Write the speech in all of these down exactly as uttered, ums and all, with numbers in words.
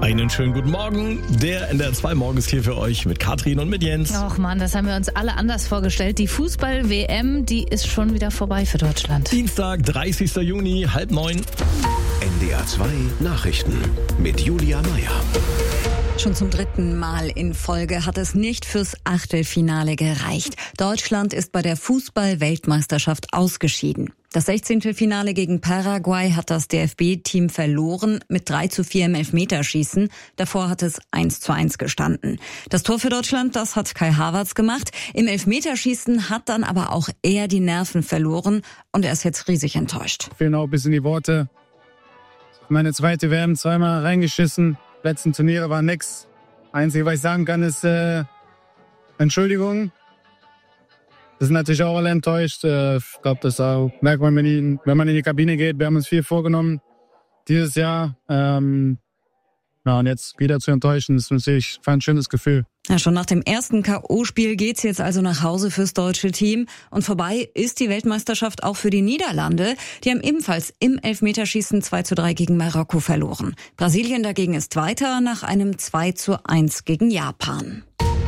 Einen schönen guten Morgen. Der N D R zwei Morgen ist hier für euch mit Katrin und mit Jens. Och Mann, das haben wir uns alle anders vorgestellt. Die Fußball-W M, die ist schon wieder vorbei für Deutschland. Dienstag, dreißigster Juni, halb neun. N D R zwei Nachrichten mit Julia Meyer. Schon zum dritten Mal in Folge hat es nicht fürs Achtelfinale gereicht. Deutschland ist bei der Fußball-Weltmeisterschaft ausgeschieden. Das Sechzehntelfinale gegen Paraguay hat das D F B-Team verloren mit drei zu vier im Elfmeterschießen. Davor hat es eins zu eins gestanden. Das Tor für Deutschland, das hat Kai Havertz gemacht. Im Elfmeterschießen hat dann aber auch er die Nerven verloren und er ist jetzt riesig enttäuscht. Fehlen auch ein bisschen die Worte. Meine zweite W M zweimal reingeschissen. Letzten Turniere war nix. Einzige, was ich sagen kann, ist äh, Entschuldigung. Wir sind natürlich auch alle enttäuscht. Äh, ich glaube, das auch, merkt man, wenn, die, wenn man in die Kabine geht. Wir haben uns viel vorgenommen dieses Jahr. Ähm, ja, und jetzt wieder zu enttäuschen, ist natürlich ein schönes Gefühl. Ja, schon nach dem ersten K O-Spiel geht's jetzt also nach Hause fürs deutsche Team. Und vorbei ist die Weltmeisterschaft auch für die Niederlande. Die haben ebenfalls im Elfmeterschießen zwei zu drei gegen Marokko verloren. Brasilien dagegen ist weiter nach einem zwei zu eins gegen Japan.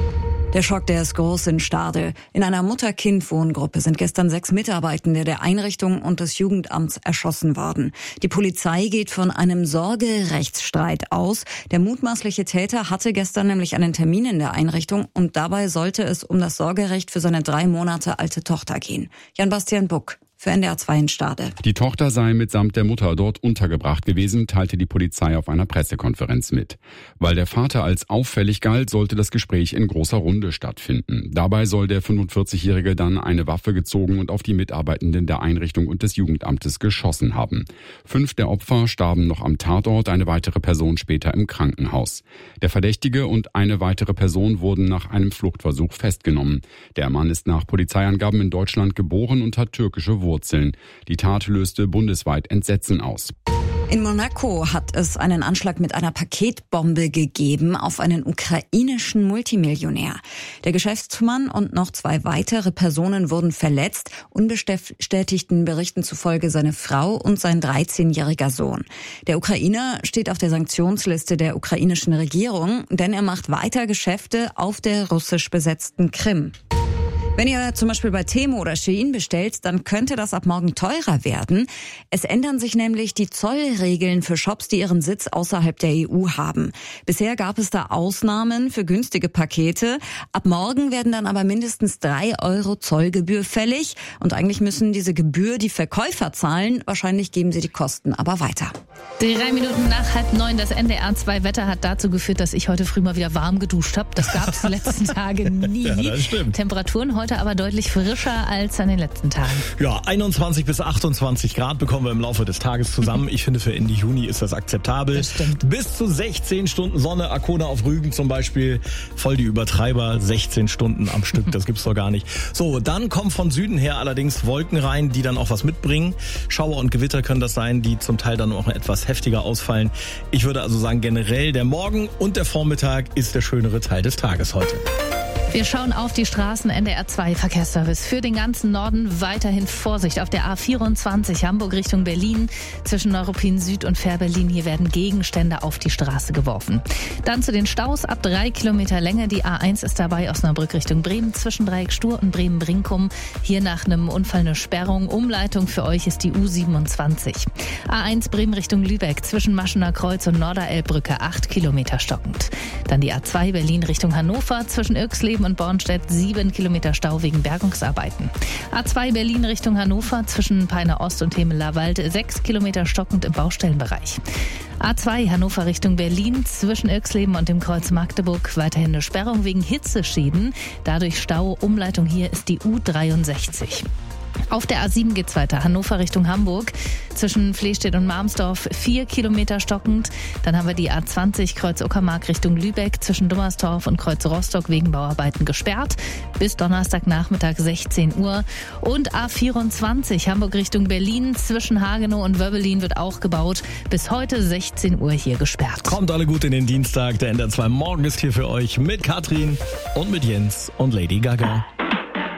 Der Schock, der ist groß in Stade. In einer Mutter-Kind-Wohngruppe sind gestern sechs Mitarbeitende der Einrichtung und des Jugendamts erschossen worden. Die Polizei geht von einem Sorgerechtsstreit aus. Der mutmaßliche Täter hatte gestern nämlich einen Termin in der Einrichtung und dabei sollte es um das Sorgerecht für seine drei Monate alte Tochter gehen. Jan-Bastian Buck für N D R zwei in Stade. Die Tochter sei mitsamt der Mutter dort untergebracht gewesen, teilte die Polizei auf einer Pressekonferenz mit. Weil der Vater als auffällig galt, sollte das Gespräch in großer Runde stattfinden. Dabei soll der fünfundvierzigjährige dann eine Waffe gezogen und auf die Mitarbeitenden der Einrichtung und des Jugendamtes geschossen haben. Fünf der Opfer starben noch am Tatort, eine weitere Person später im Krankenhaus. Der Verdächtige und eine weitere Person wurden nach einem Fluchtversuch festgenommen. Der Mann ist nach Polizeiangaben in Deutschland geboren und hat türkische Wurzeln. Wurzeln. Die Tat löste bundesweit Entsetzen aus. In Monaco hat es einen Anschlag mit einer Paketbombe gegeben auf einen ukrainischen Multimillionär. Der Geschäftsmann und noch zwei weitere Personen wurden verletzt, unbestätigten Berichten zufolge seine Frau und sein dreizehnjähriger Sohn. Der Ukrainer steht auf der Sanktionsliste der ukrainischen Regierung, denn er macht weiter Geschäfte auf der russisch besetzten Krim. Wenn ihr zum Beispiel bei Temu oder Shein bestellt, dann könnte das ab morgen teurer werden. Es ändern sich nämlich die Zollregeln für Shops, die ihren Sitz außerhalb der E U haben. Bisher gab es da Ausnahmen für günstige Pakete. Ab morgen werden dann aber mindestens drei Euro Zollgebühr fällig. Und eigentlich müssen diese Gebühr die Verkäufer zahlen. Wahrscheinlich geben sie die Kosten aber weiter. Drei Minuten nach halb neun, das N D R zwei Wetter hat dazu geführt, dass ich heute früh mal wieder warm geduscht habe. Das gab es die letzten Tage nie. Ja, das stimmt. Temperaturen heute aber deutlich frischer als an den letzten Tagen. Ja, einundzwanzig bis achtundzwanzig Grad bekommen wir im Laufe des Tages zusammen. Ich finde, für Ende Juni ist das akzeptabel. Das stimmt. Bis zu sechzehn Stunden Sonne. Arkona auf Rügen zum Beispiel. Voll die Übertreiber. sechzehn Stunden am Stück, das gibt's doch gar nicht. So, dann kommen von Süden her allerdings Wolken rein, die dann auch was mitbringen. Schauer und Gewitter können das sein, die zum Teil dann auch etwas heftiger ausfallen. Ich würde also sagen, generell der Morgen und der Vormittag ist der schönere Teil des Tages heute. Wir schauen auf die Straßen. N D R zwei Verkehrsservice. Für den ganzen Norden weiterhin Vorsicht auf der A vierundzwanzig Hamburg Richtung Berlin. Zwischen Neuruppin Süd und Fährberlin. Hier werden Gegenstände auf die Straße geworfen. Dann zu den Staus ab drei Kilometer Länge. Die A eins ist dabei Osnabrück Richtung Bremen. Zwischen Dreieck Stur und Bremen-Brinkum. Hier nach einem Unfall eine Sperrung. Umleitung für euch ist die U siebenundzwanzig. A eins Bremen Richtung Lübeck. Zwischen Maschener Kreuz und Norderelbbrücke acht Kilometer stockend. Dann die A zwei Berlin Richtung Hannover. Zwischen Irxleben und Bornstedt sieben Kilometer Stau wegen Bergungsarbeiten. A zwei Berlin Richtung Hannover zwischen Peine Ost und Hemelerwald sechs Kilometer stockend im Baustellenbereich. A zwei Hannover Richtung Berlin zwischen Irxleben und dem Kreuz Magdeburg weiterhin eine Sperrung wegen Hitzeschäden. Dadurch Stau. Umleitung hier ist die U dreiundsechzig. Auf der A sieben geht's weiter, Hannover Richtung Hamburg, zwischen Flehstedt und Marmsdorf vier Kilometer stockend. Dann haben wir die A zwanzig Kreuz Uckermark Richtung Lübeck, zwischen Dummersdorf und Kreuz Rostock wegen Bauarbeiten gesperrt. Bis Donnerstagnachmittag sechzehn Uhr. Und A vierundzwanzig Hamburg Richtung Berlin, zwischen Hagenow und Wöbbelin wird auch gebaut. Bis heute sechzehn Uhr hier gesperrt. Kommt alle gut in den Dienstag. Der N D R zwei Morgen ist hier für euch mit Katrin und mit Jens und Lady Gaga.